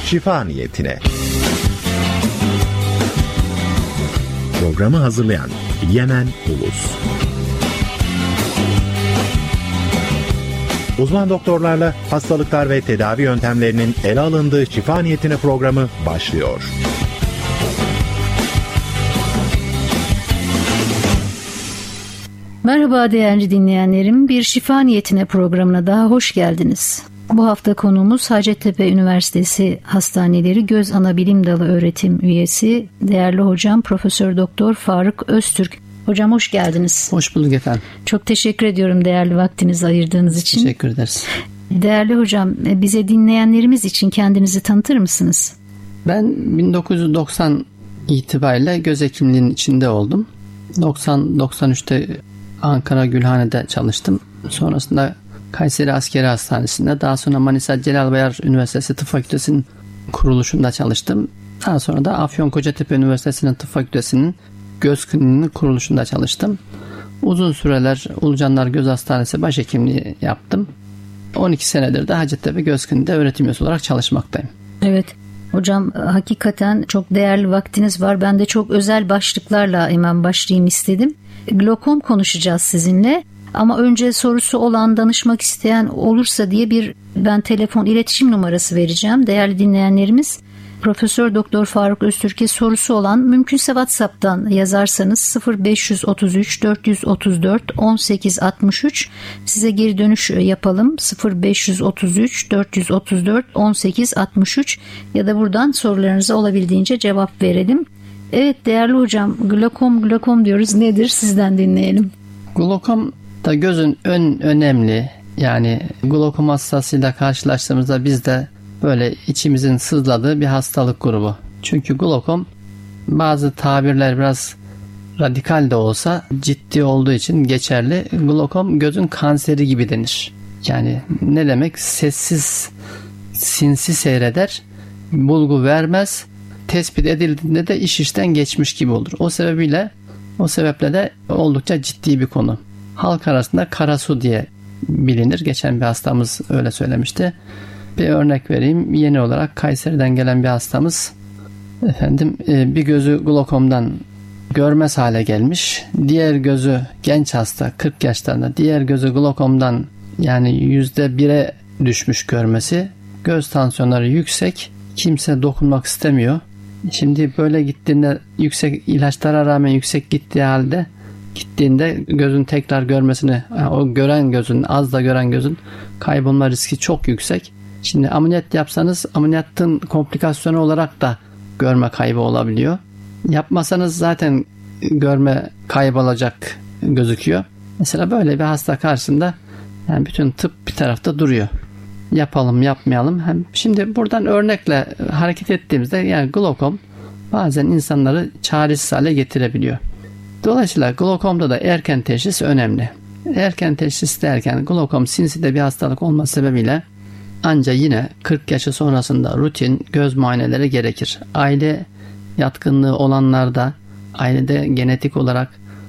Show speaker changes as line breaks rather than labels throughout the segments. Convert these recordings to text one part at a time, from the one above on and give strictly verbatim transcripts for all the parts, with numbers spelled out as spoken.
şifa niyetine. Programı hazırlayan Yemen Ulus. Uzman doktorlarla hastalıklar ve tedavi yöntemlerinin ele alındığı şifa niyetine programı başlıyor.
Merhaba değerli dinleyenlerim, bir şifa niyetine programına daha hoş geldiniz. Bu hafta konuğumuz Hacettepe Üniversitesi Hastaneleri Göz Anabilim Dalı öğretim üyesi değerli hocam Profesör Doktor Faruk Öztürk. Hocam hoş geldiniz.
Hoş bulduk efendim.
Çok teşekkür ediyorum değerli vaktinizi ayırdığınız için.
Teşekkür ederiz.
Değerli hocam, bize dinleyenlerimiz için kendinizi tanıtır mısınız?
Ben bin dokuz yüz doksan itibariyle göz hekimliğinin içinde oldum. doksan doksan üçte Ankara Gülhane'de çalıştım. Sonrasında Kayseri Askeri Hastanesi'nde, daha sonra Manisa Celal Bayar Üniversitesi Tıp Fakültesi'nin kuruluşunda çalıştım. Daha sonra da Afyonkarahisar Üniversitesi'nin Tıp Fakültesi'nin göz kliniğinin kuruluşunda çalıştım. Uzun süreler Ulucanlar Göz Hastanesi başhekimliği yaptım. on iki senedir de Hacettepe Göz Kliniği'nde öğretim üyesi olarak çalışmaktayım.
Evet. Hocam hakikaten çok değerli vaktiniz var. Ben de çok özel başlıklarla hemen başlayayım istedim. Glokom konuşacağız sizinle. Ama önce sorusu olan, danışmak isteyen olursa diye bir ben telefon iletişim numarası vereceğim. Değerli dinleyenlerimiz, Profesör Doktor Faruk Öztürk'e sorusu olan mümkünse WhatsApp'tan yazarsanız sıfır beş otuz üç dört otuz dört on sekiz altmış üç size geri dönüş yapalım. sıfır beş otuz üç dört otuz dört on sekiz altmış üç ya da buradan sorularınıza olabildiğince cevap verelim. Evet değerli hocam, glokom glokom diyoruz. Nedir? Sizden dinleyelim.
Glokom da gözün ön önemli, yani glokom hastasıyla karşılaştığımızda biz de böyle içimizin sızladığı bir hastalık grubu. Çünkü glokom bazı tabirler biraz radikal de olsa ciddi olduğu için geçerli. Glokom gözün kanseri gibi denir. Yani ne demek? Sessiz, sinsi seyreder, bulgu vermez, tespit edildiğinde de iş işten geçmiş gibi olur. O sebebiyle, o sebeple de oldukça ciddi bir konu. Halk arasında karasu diye bilinir. Geçen bir hastamız öyle söylemişti. Bir örnek vereyim. Yeni olarak Kayseri'den gelen bir hastamız, efendim bir gözü glokomdan görmez hale gelmiş. Diğer gözü, genç hasta, kırk yaşlarında, diğer gözü glokomdan yani yüzde bire düşmüş görmesi. Göz tansiyonları yüksek. Kimse dokunmak istemiyor. Şimdi böyle gittiğinde, yüksek ilaçlara rağmen yüksek gittiği halde gittiğinde gözün tekrar görmesini, o gören gözün, az da gören gözün kaybolma riski çok yüksek. Şimdi ameliyat yapsanız ameliyatın komplikasyonu olarak da görme kaybı olabiliyor. Yapmasanız zaten görme kaybolacak gözüküyor. Mesela böyle bir hasta karşısında yani bütün tıp bir tarafta duruyor. Yapalım yapmayalım. Hem şimdi buradan örnekle hareket ettiğimizde yani glokom bazen insanları çaresiz hale getirebiliyor. Dolayısıyla glokomda da erken teşhis önemli. Erken teşhis derken glokom sinsi de bir hastalık olması sebebiyle ancak yine kırk yaşı sonrasında rutin göz muayeneleri gerekir. Aile yatkınlığı olanlarda, ailede genetik olarak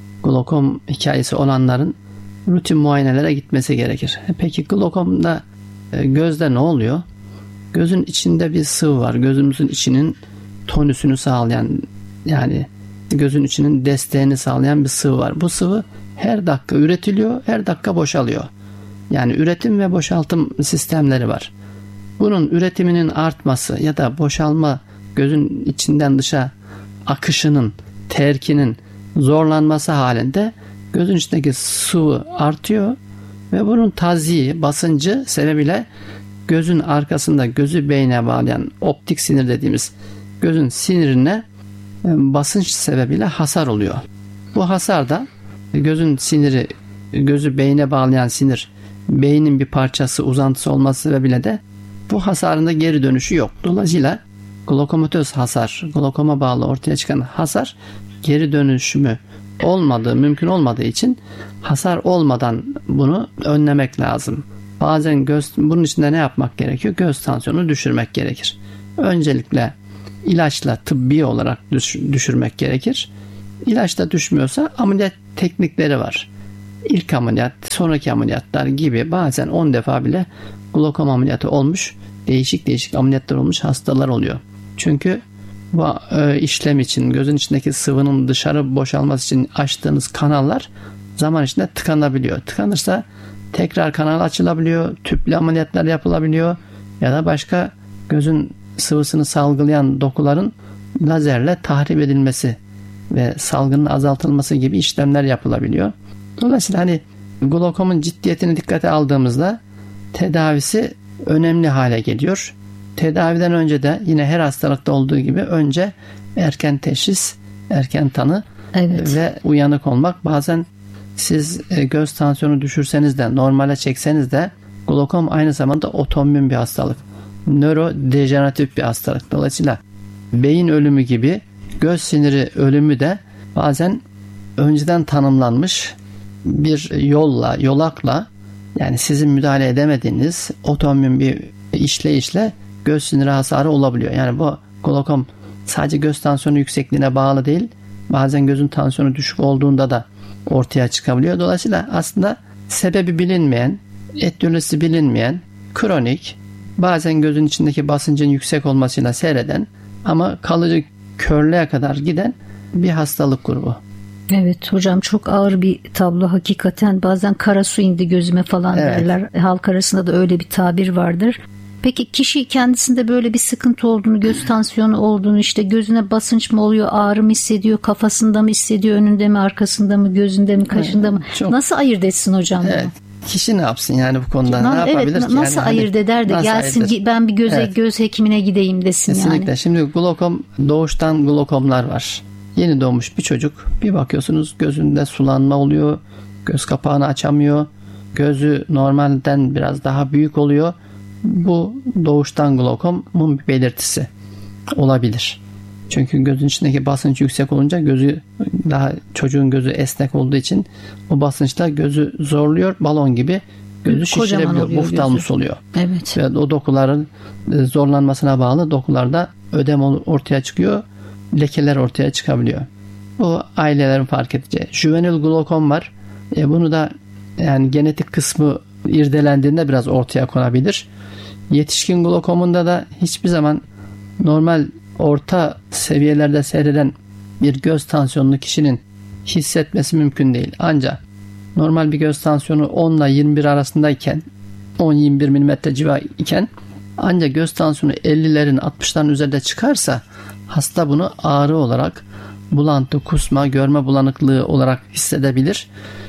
glokom hikayesi olanların rutin muayenelere gitmesi gerekir. Peki glokomda gözde ne oluyor? Gözün içinde bir sıvı var. Gözümüzün içinin tonüsünü sağlayan, yani gözün içinin desteğini sağlayan bir sıvı var. Bu sıvı her dakika üretiliyor, her dakika boşalıyor. Yani üretim ve boşaltım sistemleri var. Bunun üretiminin artması ya da boşalma, gözün içinden dışa akışının, terkinin zorlanması halinde gözün içindeki sıvı artıyor ve bunun taziği, basıncı sebebiyle gözün arkasında gözü beyne bağlayan optik sinir dediğimiz gözün sinirine basınç sebebiyle hasar oluyor. Bu hasar da gözün siniri, gözü beyne bağlayan sinir beynin bir parçası, uzantısı olması sebebiyle de bu hasarın da geri dönüşü yok. Dolayısıyla glokomatöz hasar, glokoma bağlı ortaya çıkan hasar geri dönüşümü olmadığı, mümkün olmadığı için hasar olmadan bunu önlemek lazım. Bazen göz, bunun için de ne yapmak gerekiyor? Göz tansiyonunu düşürmek gerekir. Öncelikle ilaçla tıbbi olarak düş, düşürmek gerekir. İlaçla düşmüyorsa ameliyat teknikleri var. İlk ameliyat, sonraki ameliyatlar gibi bazen on defa bile glokom ameliyatı olmuş değişik değişik ameliyatlar olmuş hastalar oluyor. Çünkü bu e, işlem için gözün içindeki sıvının dışarı boşalması için açtığınız kanallar zaman içinde tıkanabiliyor. Tıkanırsa tekrar kanal açılabiliyor, tüplü ameliyatlar yapılabiliyor ya da başka gözün sıvısını salgılayan dokuların lazerle tahrip edilmesi ve salgının azaltılması gibi işlemler yapılabiliyor. Dolayısıyla hani glokomun ciddiyetini dikkate aldığımızda tedavisi önemli hale geliyor. Tedaviden önce de yine her hastalıkta olduğu gibi önce erken teşhis, erken tanı
evet.
ve uyanık olmak. Bazen siz göz tansiyonu düşürseniz de normale çekseniz de glokom aynı zamanda otoimmün bir hastalık. Nörodejeneratif bir hastalık. Dolayısıyla beyin ölümü gibi göz siniri ölümü de bazen önceden tanımlanmış bir yolla, yolakla yani sizin müdahale edemediğiniz otoimmün bir işleyişle göz siniri hasarı olabiliyor. Yani bu glokom sadece göz tansiyonu yüksekliğine bağlı değil. Bazen gözün tansiyonu düşük olduğunda da ortaya çıkabiliyor. Dolayısıyla aslında sebebi bilinmeyen, etiyolojisi bilinmeyen, kronik, bazen gözün içindeki basıncın yüksek olmasıyla seyreden ama kalıcı körlüğe kadar giden bir hastalık grubu.
Evet hocam, çok ağır bir tablo hakikaten. Bazen kara su indi gözüme falan evet. derler. Halk arasında da öyle bir tabir vardır. Peki kişi kendisinde böyle bir sıkıntı olduğunu, göz tansiyonu olduğunu, işte gözüne basınç mı oluyor, ağrı mı hissediyor, kafasında mı hissediyor, önünde mi, arkasında mı, gözünde mi, kaşında mı?
Çok...
Nasıl ayırt etsin hocam bunu?
Evet. Kişi ne yapsın yani bu konuda?
Na,
ne yapabilir
evet,
ki?
Nasıl
yani,
ayırt eder de gelsin ayırdır? Ben bir göze evet. göz hekimine gideyim desin.
Kesinlikle.
Yani.
Şimdi glokom, doğuştan glokomlar var. Yeni doğmuş bir çocuk, bir bakıyorsunuz gözünde sulanma oluyor, göz kapağını açamıyor, gözü normalden biraz daha büyük oluyor. Bu doğuştan glokomun bir belirtisi olabilir. Çünkü gözün içindeki basınç yüksek olunca gözü daha çocuğun gözü esnek olduğu için o basınçla gözü zorluyor, balon gibi gözü şişirebiliyor, muftalmus oluyor.
Evet.
Ve o dokuların zorlanmasına bağlı dokularda ödem ortaya çıkıyor, lekeler ortaya çıkabiliyor. Bu ailelerin fark edeceği. Juvenil glokom var. E bunu da yani genetik kısmı irdelendiğinde biraz ortaya konabilir. Yetişkin glokomunda da hiçbir zaman normal orta seviyelerde seyreden bir göz tansiyonlu kişinin hissetmesi mümkün değil. Ancak normal bir göz tansiyonu on ile yirmi bir arasındayken, on yirmi bir milimetre civarı iken ancak göz tansiyonu ellilerin altmışların üzerinde çıkarsa hasta bunu ağrı olarak, bulantı, kusma, görme bulanıklığı olarak hissedebilir.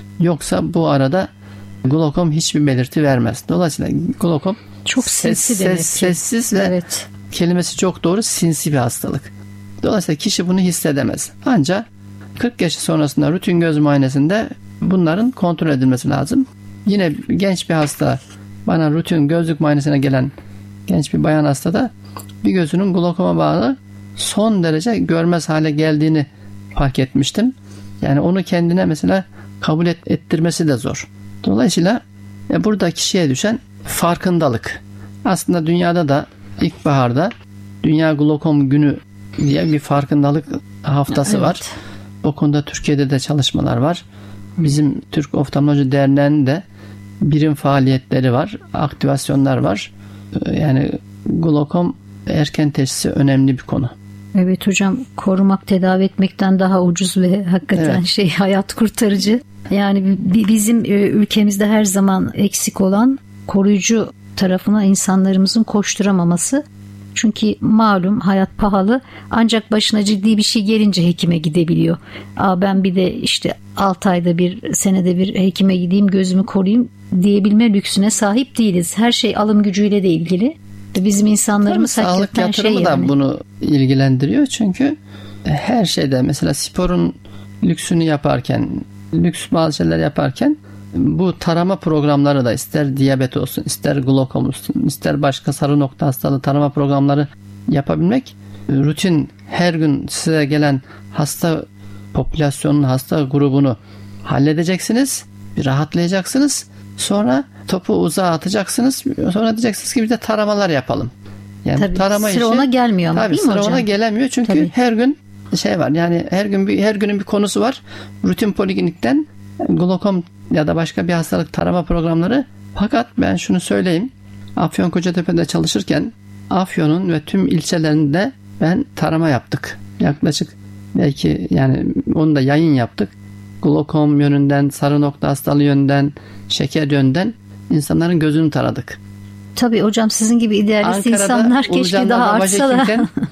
Yoksa bu arada glokom hiçbir belirti vermez. Dolayısıyla glokom
çok sinsi demek ki.
Sessiz ve
evet.
kelimesi çok doğru, sinsi bir hastalık. Dolayısıyla kişi bunu hissedemez. Ancak kırk yaşı sonrasında rutin göz muayenesinde bunların kontrol edilmesi lazım. Yine genç bir hasta, bana rutin gözlük muayenesine gelen genç bir bayan hastada bir gözünün glokoma bağlı son derece görmez hale geldiğini fark etmiştim. Yani onu kendine mesela kabul et, ettirmesi de zor. Dolayısıyla e, burada kişiye düşen farkındalık. Aslında dünyada da ilkbaharda Dünya Glokom Günü diye bir farkındalık haftası evet. var. O konuda Türkiye'de de çalışmalar var. Bizim Türk Oftalmoloji Derneği'nin de birim faaliyetleri var. Aktivasyonlar var. Yani glokom erken teşhisi önemli bir konu.
Evet hocam, korumak tedavi etmekten daha ucuz ve hakikaten evet. şey hayat kurtarıcı. Yani bizim ülkemizde her zaman eksik olan koruyucu tarafına insanlarımızın koşturamaması. Çünkü malum hayat pahalı, ancak başına ciddi bir şey gelince hekime gidebiliyor. Aa, ben bir de işte altı ayda bir, senede bir hekime gideyim, gözümü koruyayım diyebilme lüksüne sahip değiliz. Her şey alım gücüyle de ilgili. Bizim insanlarımız
tabii,
hakikaten
sağlık yatırımı
şey yani.
da bunu ilgilendiriyor. Çünkü her şeyde mesela sporun lüksünü yaparken, lüks bazı şeyler yaparken bu tarama programları da ister diyabet olsun, ister glokom olsun, ister başka sarı nokta hastalığı tarama programları yapabilmek, rutin her gün size gelen hasta popülasyonun, hasta grubunu halledeceksiniz, bir rahatlayacaksınız. Sonra topu uzağa atacaksınız. Sonra diyeceksiniz ki bir de taramalar yapalım. Yani
tabii,
tarama
sıra
işi,
ona gelmiyor ama
tabii,
değil mi
sıra
hocam?
ona gelemiyor çünkü tabii. her gün şey var. Yani her gün bir her günün bir konusu var. Rutin poliklinikten glokom ya da başka bir hastalık tarama programları. Fakat ben şunu söyleyeyim. Afyonkarahisar'da çalışırken Afyon'un ve tüm ilçelerinde ben tarama yaptık. Yaklaşık belki yani onu da yayın yaptık. Glokom yönünden, sarı nokta hastalığı yönünden, şeker yönünden insanların gözünü taradık.
Tabii hocam, sizin gibi idealist Ankara'da insanlar keşke daha artsa da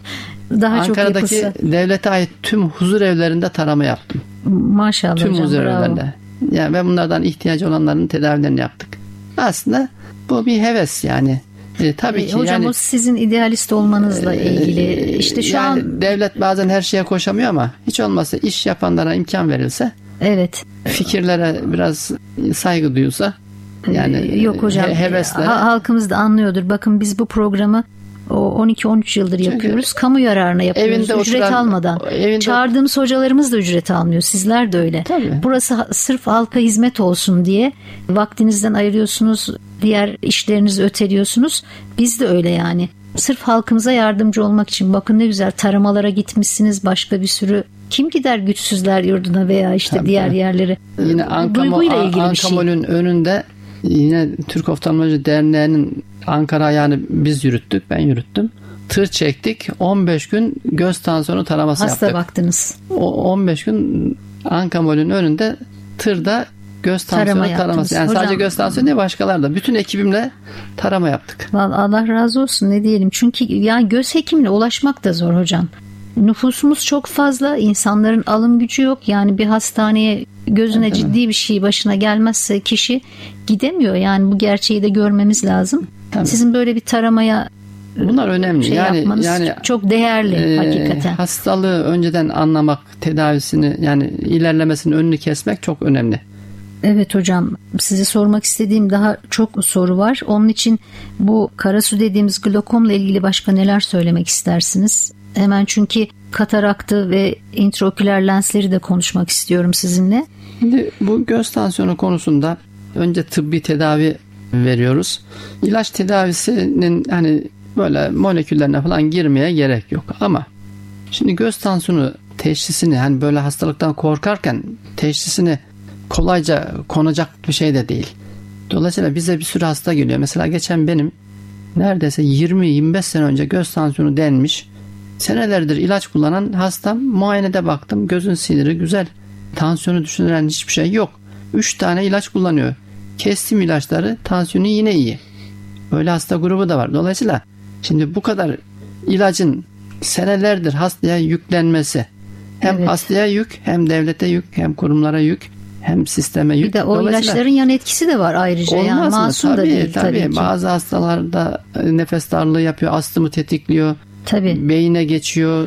daha
Ankara'daki
çok yapılsa.
devlete ait tüm huzur evlerinde tarama yaptım.
Maşallah
tüm
hocam,
huzur
bravo.
evlerinde. Yani ve bunlardan ihtiyacı olanların tedavilerini yaptık. Aslında bu bir heves yani. E, tabii
e,
ki
hocam
yani,
o sizin idealist olmanızla
e,
ilgili. İşte şu
yani
an
devlet bazen her şeye koşamıyor ama hiç olmazsa iş yapanlara imkan verilse,
evet,
fikirlere biraz saygı duyulsa, yani
yok hocam,
he, hevesle.
Halkımız da anlıyordur. Bakın biz bu programı o on iki on üç yıldır
Çünkü
yapıyoruz. Kamu yararına yapıyoruz.
evinde
Ücret
oturan,
almadan.
Evinde...
Çağırdığımız hocalarımız da ücret almıyor. Sizler de öyle.
Tabii.
Burası sırf halka hizmet olsun diye vaktinizden ayırıyorsunuz. Diğer işlerinizi öteliyorsunuz. Biz de öyle yani. Sırf halkımıza yardımcı olmak için. Bakın ne güzel taramalara gitmişsiniz. Başka bir sürü. Kim gider güçsüzler yurduna veya işte tabii, diğer tabii. yerlere?
Yine Ankamol'ün önünde yine Türk Oftalmoloji Derneği'nin Ankara ayağını biz yürüttük. Ben yürüttüm. Tır çektik. on beş gün göz tansiyonu taraması
Hasta
yaptık.
Hasta baktınız.
O on beş gün Ankamol'ün önünde tırda göz tansiyonu
tarama
taraması. Yani
hocam,
sadece göz tansiyonu değil, başkalar da. Bütün ekibimle tarama yaptık.
Vallahi Allah razı olsun, ne diyelim. Çünkü yani göz hekimine ulaşmak da zor hocam. Nüfusumuz çok fazla. İnsanların alım gücü yok. Yani bir hastaneye gözüne evet, ciddi bir şey başına gelmezse kişi gidemiyor. Yani bu gerçeği de görmemiz lazım. Tabii. Sizin böyle bir taramaya
bunlar önemli.
Şey
yani
yapmanız
yani
çok değerli
e,
hakikaten.
Hastalığı önceden anlamak, tedavisini yani ilerlemesinin önünü kesmek çok önemli.
Evet hocam, size sormak istediğim daha çok soru var. Onun için bu karasu dediğimiz glokomla ilgili başka neler söylemek istersiniz? Hemen çünkü kataraktı ve intraoküler lensleri de konuşmak istiyorum sizinle.
Şimdi bu göz tansiyonu konusunda önce tıbbi tedavi veriyoruz. İlaç tedavisinin hani böyle moleküllerine falan girmeye gerek yok. Ama şimdi göz tansiyonu teşhisini hani böyle hastalıktan korkarken teşhisini kolayca konacak bir şey de değil. Dolayısıyla bize bir sürü hasta geliyor. Mesela geçen benim neredeyse yirmi yirmi beş sene önce göz tansiyonu denmiş. Senelerdir ilaç kullanan hastam, muayenede baktım. Gözün siniri güzel. Tansiyonu düşünülen hiçbir şey yok. üç tane ilaç kullanıyor. Kestim ilaçları, tansiyonu yine iyi. Böyle hasta grubu da var. Dolayısıyla şimdi bu kadar ilacın senelerdir hastaya yüklenmesi, hem evet, hastaya yük, hem devlete yük, hem kurumlara yük, hem sisteme yük.
Bir de o ilaçların yan etkisi de var ayrıca.
Olmaz
yani
mı?
masum
Tabii,
da değil
tabii.
tabii ki.
Bazı hastalarda nefes darlığı yapıyor, astımı tetikliyor.
Tabii.
Beyine geçiyor,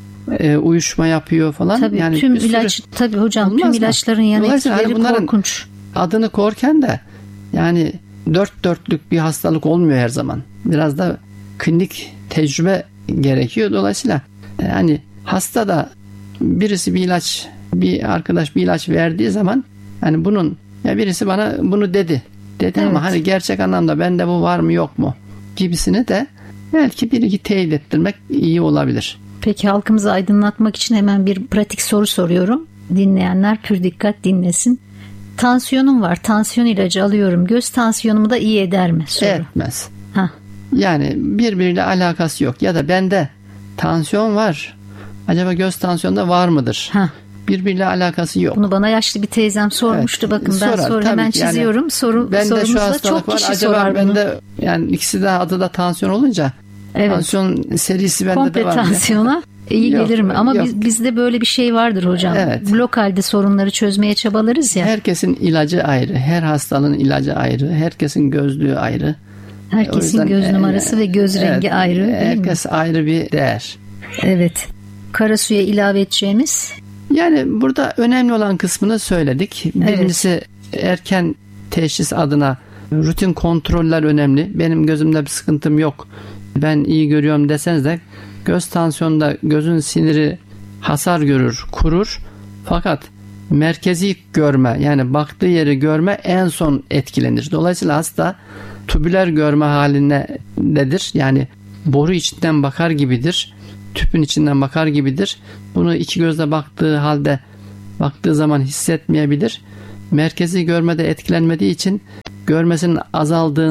e, uyuşma yapıyor falan.
Tabii
yani
tüm ilaç tabii hocam tüm ilaçların yan etkileri hani korkunç.
Adını korken de yani dört dörtlük bir hastalık olmuyor her zaman. Biraz da klinik tecrübe gerekiyor. Dolayısıyla yani hasta da birisi bir ilaç, bir arkadaş bir ilaç verdiği zaman hani bunun ya birisi bana bunu dedi. Dedi evet, ama hani gerçek anlamda bende bu var mı yok mu gibisini de belki bir iki teyit ettirmek iyi olabilir.
Peki halkımızı aydınlatmak için hemen bir pratik soru soruyorum. Dinleyenler pür dikkat dinlesin. Tansiyonum var. Tansiyon ilacı alıyorum. Göz tansiyonumu da iyi eder mi? Soru.
Etmez.
Hah.
Yani birbiriyle alakası yok. Ya da bende tansiyon var. Acaba göz tansiyonda var mıdır?
Hah.
Birbiriyle alakası yok.
Bunu bana yaşlı bir teyzem sormuştu. Evet, bakın ben sorar, soru hemen çiziyorum. Yani, Soru sorumuzda çok
var.
kişi
Acaba
sorar bunu.
Bende yani ikisi de adı da tansiyon olunca evet, tansiyon serisi bende
komple
de var.
Komple tansiyona iyi yok, gelir mi? Ama biz, bizde böyle bir şey vardır hocam.
Evet.
Lokalde sorunları çözmeye çabalarız ya.
Herkesin ilacı ayrı. Her hastalığın ilacı ayrı. Herkesin gözlüğü ayrı.
Herkesin göz numarası e, ve göz
evet,
rengi ayrı.
Herkes ayrı bir değer.
Evet. Karasu'ya ilave edeceğimiz?
Yani burada önemli olan kısmını söyledik. Birincisi evet, erken teşhis adına rutin kontroller önemli. Benim gözümde bir sıkıntım yok, ben iyi görüyorum deseniz de göz tansiyonunda gözün siniri hasar görür, kurur. Fakat merkezi görme yani baktığı yeri görme en son etkilenir. Dolayısıyla hasta tübüler görme halindedir. Yani boru içinden bakar gibidir. Tüpün içinden bakar gibidir. Bunu iki gözle baktığı halde baktığı zaman hissetmeyebilir. Merkezi görmede etkilenmediği için görmesinin azaldığını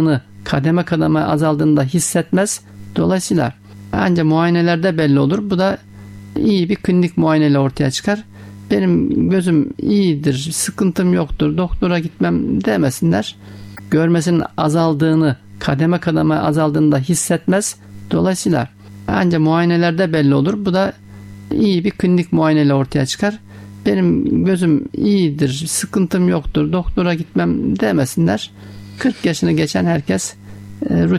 kademe kademe azaldığında hissetmez. Dolayısıyla ancak muayenelerde belli olur. Bu da iyi bir klinik muayeneyle ortaya çıkar. Benim gözüm iyidir, sıkıntım yoktur, doktora gitmem demesinler. Görmesinin azaldığını, kademe kademe azaldığında hissetmez. Dolayısıyla ancak muayenelerde belli olur. Bu da iyi bir klinik muayeneyle ortaya çıkar. Benim gözüm iyidir, sıkıntım yoktur, doktora gitmem demesinler. kırk yaşını geçen herkes rutin